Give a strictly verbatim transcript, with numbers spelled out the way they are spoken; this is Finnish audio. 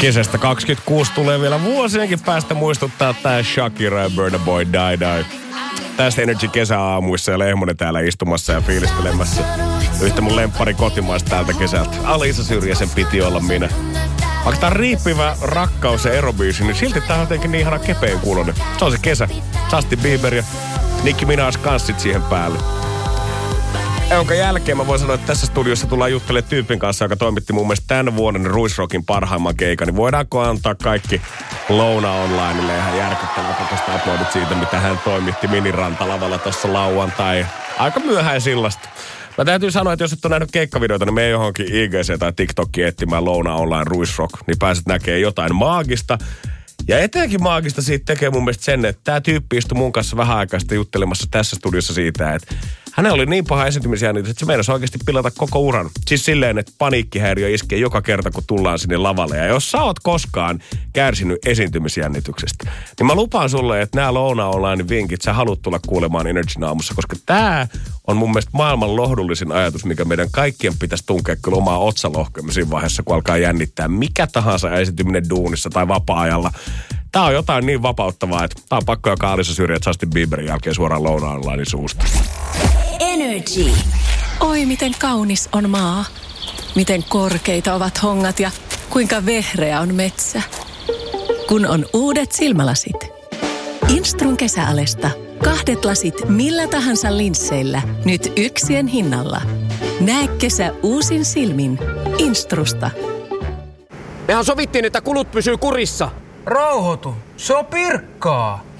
Kesästä kaksikymmentäkuusi tulee vielä vuosienkin päästä muistuttaa tää Shakira ja Burna Boy Die Die. Tästä Energy kesäaamuissa ja Lehmonen täällä istumassa ja fiilistelemässä. Yhtä mun lemppari kotimaista täältä kesältä. Alisa Syrjäsen piti olla minä. Vaikka tää on riippivä rakkaus ja erobiisi, niin silti tää on jotenkin niin ihana kepeen kuulonen. Se on se kesä. Justin Bieber ja Nicki Minaj kanssit siihen päälle. Jonka jälkeen mä voin sanoa, että tässä studiossa tullaan juttelemaan tyypin kanssa, joka toimitti mun mielestä tämän vuoden Ruisrockin parhaimman keikan. Niin voidaanko antaa kaikki Louna Onlineille ihan järkyttävät kokoista uploadit siitä, mitä hän toimitti Minirantalavalla tuossa lauantai. Aika myöhäin sillasta. Mä täytyy sanoa, että jos et ole nähnyt keikkavideoita, niin mene johonkin I G C tai TikTokkiin etsimään Louna Online Ruisrock, niin pääset näkemään jotain maagista. Ja etenkin maagista siitä tekee mun mielestä sen, että tää tyyppi istui mun kanssa vähän aikaa sitten juttelemassa tässä studiossa siitä, että hänellä oli niin paha esiintymisjännitys, että se meinasi oikeasti pilata koko uran. Siis silleen, että paniikkihäiriö iskee joka kerta, kun tullaan sinne lavalle. Ja jos sä oot koskaan kärsinyt esiintymisjännityksestä, niin mä lupaan sulle, että nämä Louna Online vinkit sä haluat tulla kuulemaan Energyn aamussa, koska tää on mun mielestä maailman lohdullisin ajatus, mikä meidän kaikkien pitäisi tunkea kyllä omaa otsalohkemme siinä vaiheessa, kun alkaa jännittää mikä tahansa esiintyminen duunissa tai vapaa-ajalla. Tää on jotain niin vapauttavaa, että tää on pakko jakaa Alisa Syrjä Justin Bieberin jälkeen suoraan Louna Onlinein suusta. Energy. Oi, miten kaunis on maa. Miten korkeita ovat hongat ja kuinka vehreä on metsä. Kun on uudet silmälasit. Instrun kesäalesta. Kahdet lasit millä tahansa linsseillä. Nyt yksien hinnalla. Näe kesä uusin silmin. Instrusta. Mehän sovittiin, että kulut pysyy kurissa. Rauhoitu. Se on pirkkaa.